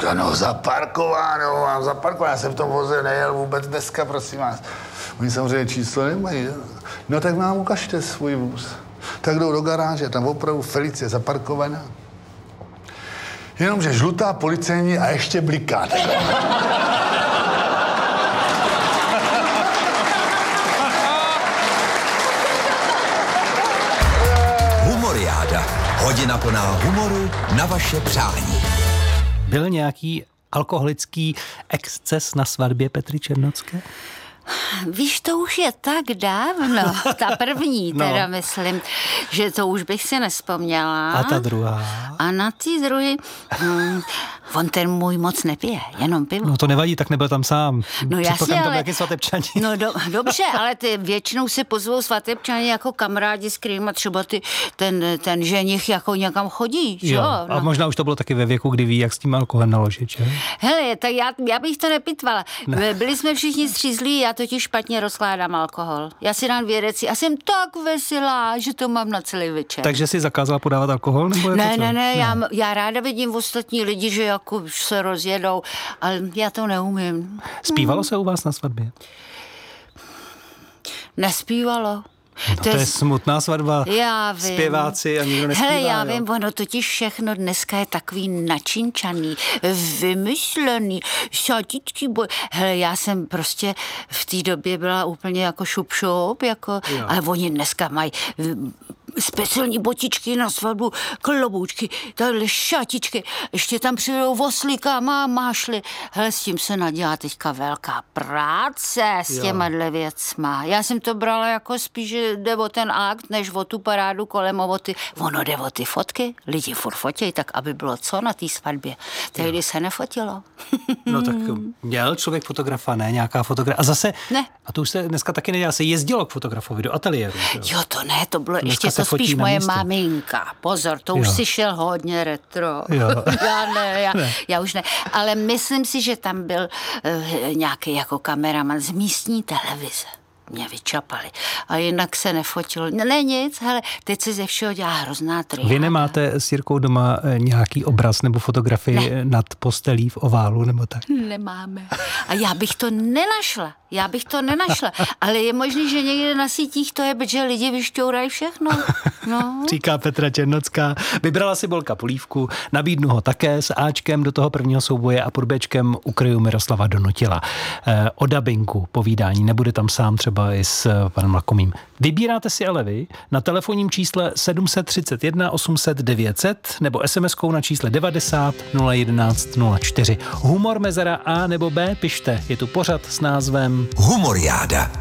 Říká, no zaparkováno, mám zaparkováno, já jsem v tom voze nejel vůbec dneska, prosím vás. Oni samozřejmě číslo nemají. No tak nám ukažte svůj vůz. Tak jdou do garáže, tam opravdu Felicie zaparkovaná. Jenomže žlutá policejní a ještě bliká. Humoriáda. Hodina plná humoru na vaše přání. Byl nějaký alkoholický exces na svatbě Petry Černocké? Víš, to už je tak dávno, ta první teda myslím, že to už bych si nespomněla. A ta druhá? A na ty druhý, on ten můj moc nepije, jenom pivo. No to nevadí, tak nebyl tam sám. No jasně, ale... Jaký svatebčani. No dobře, ale ty většinou si pozvou svatebčani jako kamarádi, s kterýma třeba ten ženich jako někam chodí, jo? A možná už to bylo taky ve věku, kdy ví, jak s tím alkoholem naložit, že? Hele, tak já bych to nepitvala. Ne. Byli jsme všichni střízlí, já totiž špatně rozkládám alkohol. Já si dám 2 deci a jsem tak veselá, že to mám na celý večer. Takže jsi zakázala podávat alkohol? Nebo Ne. Já ráda vidím ostatní lidi, že jako už se rozjedou, ale já to neumím. Zpívalo se u vás na svatbě? Nespívalo. No to je smutná svatba. Já vím. Zpěváci a nikdo nespívá. Hele, já vím, ono totiž všechno dneska je takový načinčaný, vymyšlený, šatičky boj. Hele, já jsem prostě v té době byla úplně jako šup, jako, ale oni dneska mají speciální botičky na svatbu, kloboučky, tahle šatičky, ještě tam přijdou voslíka, mášli. Hele, s tím se nadělá teďka velká práce s těma věcma. Já jsem to brala jako spíš, že jde o ten akt, než o tu parádu kolem o ty. Ono jde o ty fotky, lidi furt fotějí, tak aby bylo co na té svatbě. Tehdy se nefotilo. No tak měl člověk fotografa, ne? Nějaká fotografie. A zase, ne. A to už se dneska taky nedělá, se jezdilo k fotografovi do ateliéru. Jo, to ne, to bylo dneska ještě to spíš moje maminka. Pozor, to už si šel hodně retro. Já už ne. Ale myslím si, že tam byl nějaký jako kameraman z místní televize. Mě vyčapali. A jinak se nefotilo. Ne nic, hele, teď se ze všeho dělá hrozná triáda. Vy nemáte s Jirkou doma nějaký obraz nebo fotografii nad postelí v oválu nebo tak? Nemáme. A já bych to nenašla. Ale je možný, že někde na sítích to je, protože lidi vyšťourají všechno. No. Říká Petra Černocká. Vybrala si Bolka polívku, nabídnu ho také s Ačkem do toho prvního souboje a pod Bčkem ukryju Miroslava Donutila. O dabingu povídání, nebude tam sám třeba i s panem Lakomým. Vybíráte si ale vy na telefonním čísle 731 800 900 nebo SMS-kou na čísle 90 011 04. Humor mezera A nebo B pište. Je tu pořad s názvem Humoriáda.